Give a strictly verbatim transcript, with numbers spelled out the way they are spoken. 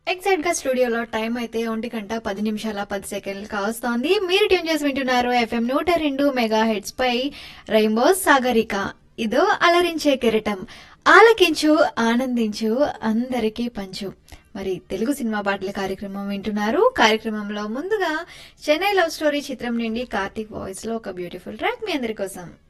Exact గా స్టూడియోలో time అయితే ఒంటి గంట పది నిమిషాల పది సెకండ్లు కావస్తోంది. మీరు ట్యూన్ చేసి వింటున్నారు ఎఫ్ఎం నూట రెండు మెగా హెడ్స్ పై రెయిన్బో సాగరిక. ఇదో అలరించే కెరటం. ఆలకించు, ఆనందించు, అందరికీ పంచు. మరి తెలుగు సినిమా పాటల కార్యక్రమం వింటున్నారు. కార్యక్రమంలో ముందుగా చెన్నై లవ్ స్టోరీ చిత్రం నుండి కార్తీక్ వాయిస్ లో ఒక బ్యూటిఫుల్ ట్రాక్ మీ అందరి కోసం.